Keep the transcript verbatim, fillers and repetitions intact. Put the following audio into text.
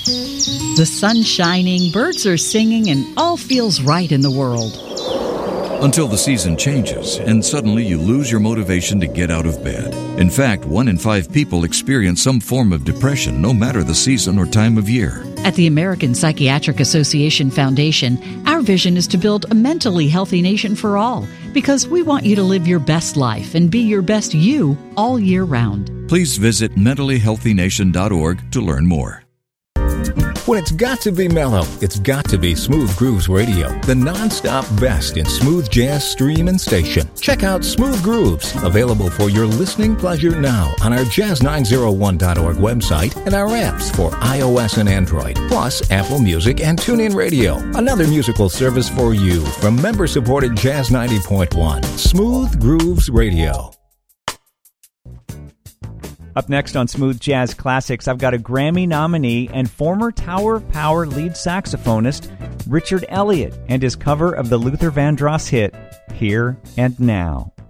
The sun's shining, birds are singing, and all feels right in the world. Until the season changes, and suddenly you lose your motivation to get out of bed. In fact, one in five people experience some form of depression, no matter the season or time of year. At the American Psychiatric Association Foundation, our vision is to build a mentally healthy nation for all, because we want you to live your best life and be your best you all year round. Please visit mentally healthy nation dot org to learn more. When it's got to be mellow, it's got to be Smooth Grooves Radio, the non-stop best in smooth jazz stream and station. Check out Smooth Grooves, available for your listening pleasure now on our jazz nine oh one dot org website and our apps for iOS and Android, plus Apple Music and TuneIn Radio. Another musical service for you from member-supported Jazz ninety point one, Smooth Grooves Radio. Up next on Smooth Jazz Classics, I've got a Grammy nominee and former Tower of Power lead saxophonist Richard Elliott and his cover of the Luther Vandross hit, Here and Now.